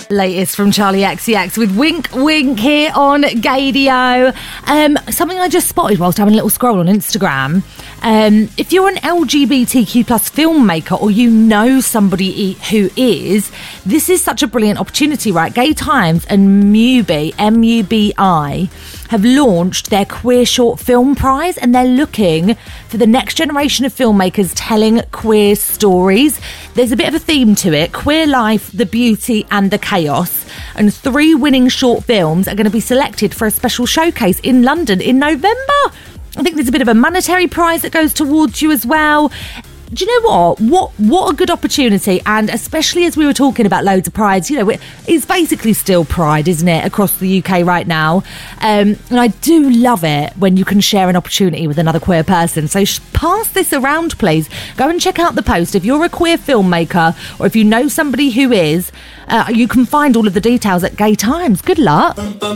Latest from Charlie XCX with Wink Wink here on Gaydio. Something I just spotted whilst having a little scroll on Instagram. If you're an LGBTQ plus filmmaker or you know somebody who is, this is such a brilliant opportunity, right? Gay Times and Mubi, MUBI, have launched their Queer Short Film Prize, and they're looking for the next generation of filmmakers telling queer stories. There's a bit of a theme to it: queer life, the beauty and the chaos. And 3 winning short films are going to be selected for a special showcase in London in November. I think there's a bit of a monetary prize that goes towards you as well. Do you know what a good opportunity, and especially as we were talking about loads of prides, you know, it's basically still Pride, isn't it, across the UK right now, and I do love it when you can share an opportunity with another queer person. So pass this around, please. Go and check out the post. If you're a queer filmmaker or if you know somebody who is, you can find all of the details at Gay Times. Good luck.